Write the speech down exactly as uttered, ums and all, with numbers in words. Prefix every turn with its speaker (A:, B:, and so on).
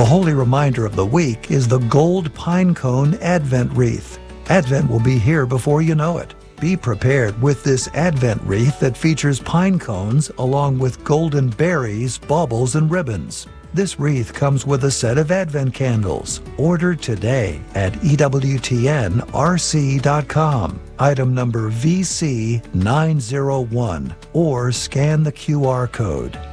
A: The holy reminder of the week is the Gold Pine Cone Advent Wreath. Advent will be here before you know it. Be prepared with this Advent wreath that features pine cones along with golden berries, baubles, and ribbons. This wreath comes with a set of Advent candles. Order today at E W T N R C dot com, item number V C nine zero one, or scan the Q R code.